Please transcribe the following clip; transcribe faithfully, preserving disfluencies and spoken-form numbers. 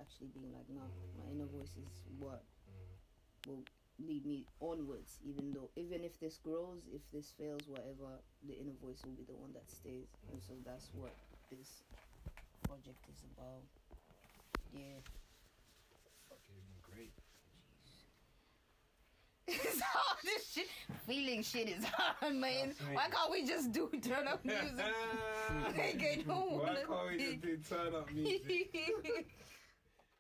actually being like, no, my inner voice is what will lead me onwards, even though even if this grows, if this fails, whatever, the inner voice will be the one that stays. And so that's what this project is about. Yeah. Fucking great. It's hard. This shit, feeling shit is hard, man. Why can't we just do turn up music? Like, I don't Why wanna can't we just do turn up music?